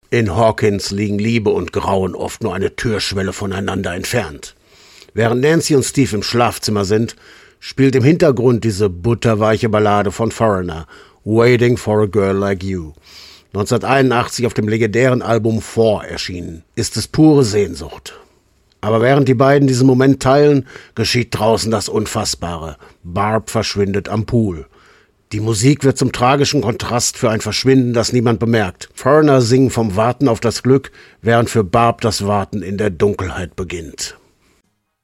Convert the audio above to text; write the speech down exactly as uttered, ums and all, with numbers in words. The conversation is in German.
In Hawkins liegen Liebe und Grauen oft nur eine Türschwelle voneinander entfernt. Während Nancy und Steve im Schlafzimmer sind, spielt im Hintergrund diese butterweiche Ballade von Foreigner, Waiting for a Girl Like You. neunzehnhunderteinundachtzig auf dem legendären Album Four erschienen, ist es pure Sehnsucht. Aber während die beiden diesen Moment teilen, geschieht draußen das Unfassbare. Barb verschwindet am Pool. Die Musik wird zum tragischen Kontrast für ein Verschwinden, das niemand bemerkt. Foreigner singen vom Warten auf das Glück, während für Barb das Warten in der Dunkelheit beginnt.